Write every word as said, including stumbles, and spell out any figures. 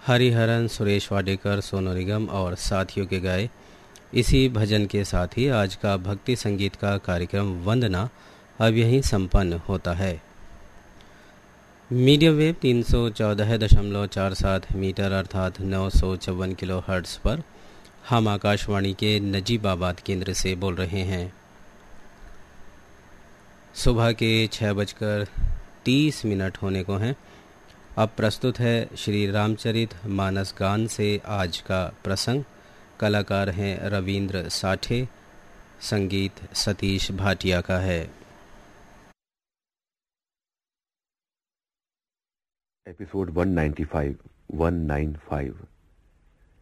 हरिहरन, सुरेश वाडेकर, सोनू निगम और साथियों के गाए इसी भजन के साथ ही आज का भक्ति संगीत का कार्यक्रम वंदना अब यहीं संपन्न होता है। मीडियम वेव तीन सौ चौदह दशमलव चार सात मीटर अर्थात नौ सौ चौवन किलो हर्ट्स पर हम आकाशवाणी के नजीबाबाद केंद्र से बोल रहे हैं। सुबह के छः बजकर तीस मिनट होने को हैं। अब प्रस्तुत है श्री रामचरित मानस गान से आज का प्रसंग। कलाकार हैं रविंद्र साठे, संगीत सतीश भाटिया का है। Episode one ninety five, one nine five.